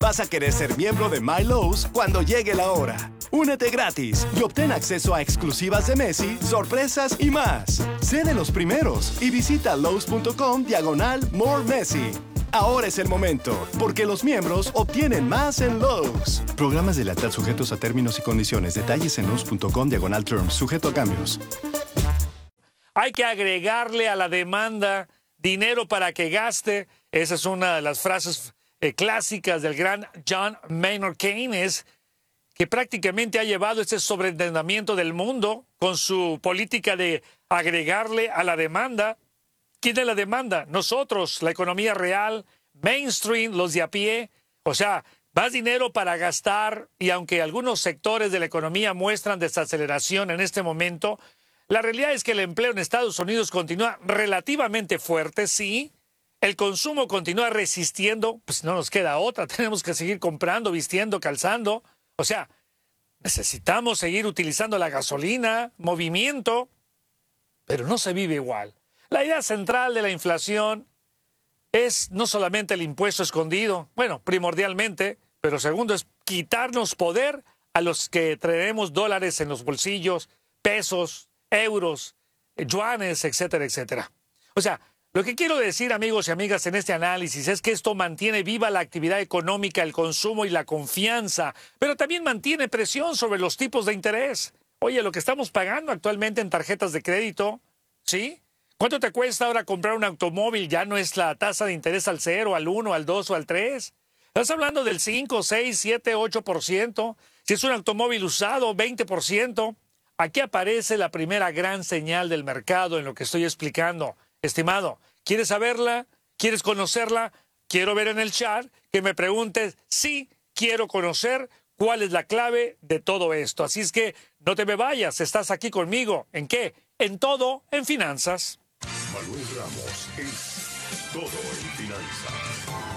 vas a querer ser miembro de My Lowe's cuando llegue la hora. Únete gratis y obtén acceso a exclusivas de Messi, sorpresas y más. Sé de los primeros y visita lowes.com/More Messi. Ahora es el momento, porque los miembros obtienen más en Lowe's. Programas de lealtad sujetos a términos y condiciones. Detalles en lowes.com/terms, sujeto a cambios. Hay que agregarle a la demanda dinero para que gaste. Esa es una de las frases clásicas del gran John Maynard Keynes, que prácticamente ha llevado este sobreendeudamiento del mundo con su política de agregarle a la demanda. ¿Quién es la demanda? Nosotros, la economía real, mainstream, los de a pie. O sea, más dinero para gastar, y aunque algunos sectores de la economía muestran desaceleración en este momento, la realidad es que el empleo en Estados Unidos continúa relativamente fuerte, sí. El consumo continúa resistiendo, pues no nos queda otra. Tenemos que seguir comprando, vistiendo, calzando. O sea, necesitamos seguir utilizando la gasolina, movimiento, pero no se vive igual. La idea central de la inflación es no solamente el impuesto escondido, bueno, primordialmente, pero segundo es quitarnos poder a los que traemos dólares en los bolsillos, pesos, euros, yuanes, etcétera, etcétera. O sea, lo que quiero decir, amigos y amigas, en este análisis es que esto mantiene viva la actividad económica, el consumo y la confianza, pero también mantiene presión sobre los tipos de interés. Oye, lo que estamos pagando actualmente en tarjetas de crédito, ¿sí? ¿Cuánto te cuesta ahora comprar un automóvil? Ya no es la tasa de interés al 0, al 1, al 2 o al 3. Estás hablando del 5, 6, 7, 8%. Si es un automóvil usado, 20%. Aquí aparece la primera gran señal del mercado en lo que estoy explicando. Estimado, ¿quieres saberla? ¿Quieres conocerla? Quiero ver en el chat que me preguntes, sí, quiero conocer cuál es la clave de todo esto. Así es que no te me vayas, estás aquí conmigo. ¿En qué? En todo, en finanzas. Manuel Ramos es todo en finanzas.